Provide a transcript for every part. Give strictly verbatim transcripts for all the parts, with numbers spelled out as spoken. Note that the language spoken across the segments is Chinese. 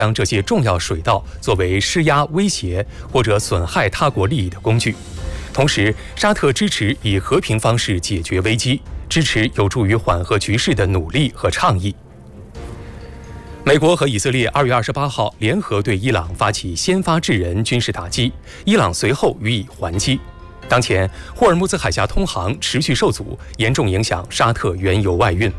将这些重要水道作为施压、威胁或者损害他国利益的工具。同时，沙特支持以和平方式解决危机，支持有助于缓和局势的努力和倡议。美国和以色列二月二十八号联合对伊朗发起先发制人军事打击，伊朗随后予以还击。当前，霍尔木兹海峡通航持续受阻，严重影响沙特原油外运。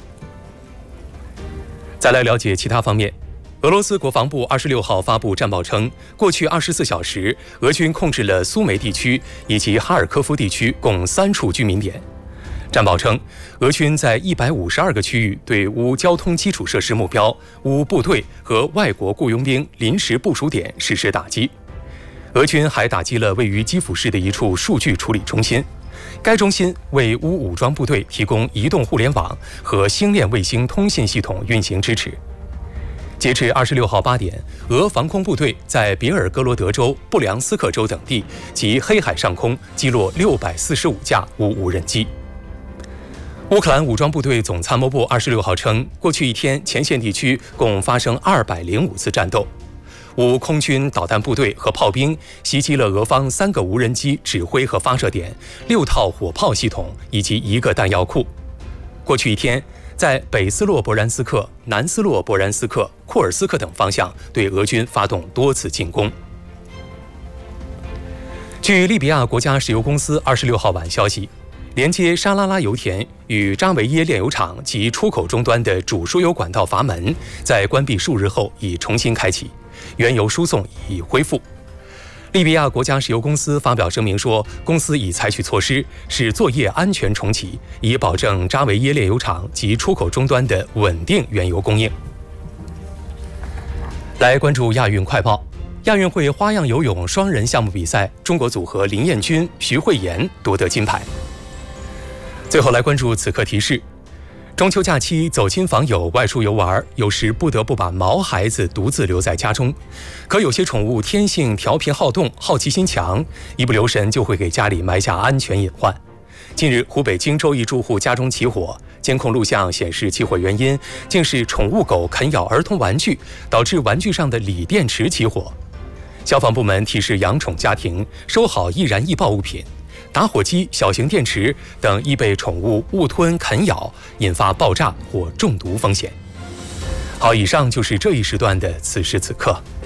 再来了解其他方面。俄罗斯国防部二十六号发布战报称，过去二十四小时，俄军控制了苏梅地区以及哈尔科夫地区共三处居民点。战报称，俄军在一百五十二个区域对乌交通基础设施目标、乌部队和外国雇佣兵临时部署点实施打击。俄军还打击了位于基辅市的一处数据处理中心，该中心为乌武装部队提供移动互联网和星链卫星通信系统运行支持。截至二十六号八点，俄防空部队在别尔哥罗德州、布良斯克州等地及黑海上空击落六百四十五架乌无人机。乌克兰武装部队总参谋部二十六号称，过去一天前线地区共发生二百零五次战斗。乌空军导弹部队和炮兵袭击了俄方三个无人机指挥和发射点、六套火炮系统以及一个弹药库。过去一天，在北斯洛伯然斯克、南斯洛伯然斯克、库尔斯克等方向对俄军发动多次进攻。据利比亚国家石油公司二十六号晚消息，连接沙拉拉油田与扎维耶炼油厂及出口终端的主输油管道阀门，在关闭数日后已重新开启，原油输送已恢复。利比亚国家石油公司发表声明说，公司已采取措施，使作业安全重启，以保证扎维耶炼油厂及出口终端的稳定原油供应。来关注亚运快报。亚运会花样游泳双人项目比赛，中国组合林彦君、徐慧妍夺得金牌。最后来关注此刻提示：中秋假期走亲访友、外出游玩，有时不得不把毛孩子独自留在家中。可有些宠物天性调皮好动、好奇心强，一不留神就会给家里埋下安全隐患。近日，湖北荆州一住户家中起火，监控录像显示，起火原因竟是宠物狗啃咬儿童玩具，导致玩具上的锂电池起火。消防部门提示养宠家庭收好易燃易爆物品。打火机、小型电池等易被宠物误吞啃咬，引发爆炸或中毒风险。好，以上就是这一时段的此时此刻。